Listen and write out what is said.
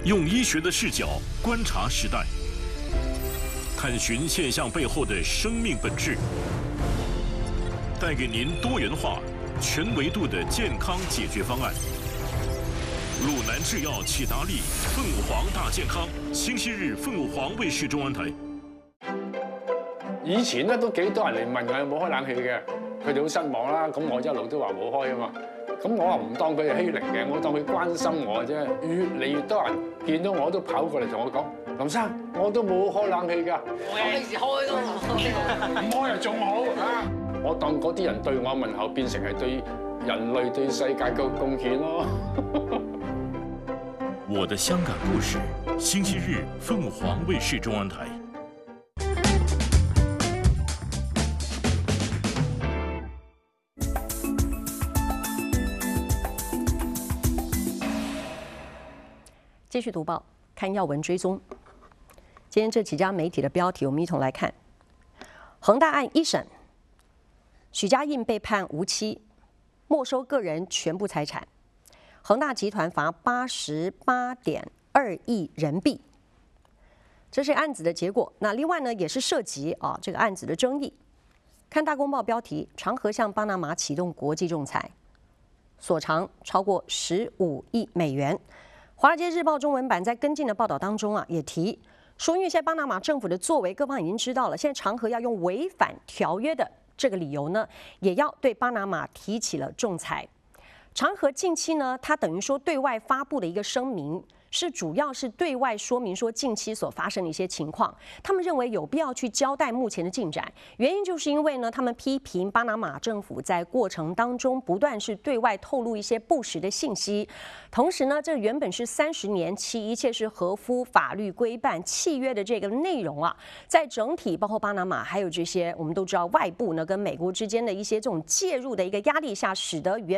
用医学的视角观察时代，探寻现象背后的生命本质，带给您多元化、全维度的健康解决方案。鲁南制药启达利凤凰大健康，星期日凤凰卫視中文台。 以前咧都幾多人嚟問我有冇開冷氣嘅，佢哋好失望啦。咁我一路都話冇開啊嘛。咁我話唔當佢係欺凌嘅，我當佢關心我啫。越嚟越多人見到我都跑過嚟同我講：林生，我都冇開冷氣㗎。 我幾時開都唔開又仲好啊！我當嗰啲人對我問候變成係對人類對世界嘅貢獻咯。 我的香港故事，星期日凤凰卫視中文台。 继续读报，看要闻追踪。今天这几家媒体的标题，我们一同来看。恒大案一审，许家印被判无期，没收个人全部财产。恒大集团罚88.2亿人民币，这是案子的结果。那另外呢，也是涉及这个案子的争议。看大公报标题：长和向巴拿马启动国际仲裁，所偿超过15亿美元。华尔街日报中文版在跟进的报道当中也提说，因为现在巴拿马政府的作为，各方已经知道了，现在长和要用违反条约的这个理由呢，也要对巴拿马提起了仲裁。长和近期呢，它等于说对外发布的一个声明，主要是对外说明说近期所发生的一些情况。他们认为有必要去交代目前的进展，原因就是因为呢，他们批评巴拿马政府在过程当中不断是对外透露一些不实的信息，同时呢，这原本是30年期，一切是合乎法律规范契约的这个内容在整体包括巴拿马还有这些我们都知道外部呢跟美国之间的一些这种介入的一个压力下，使得原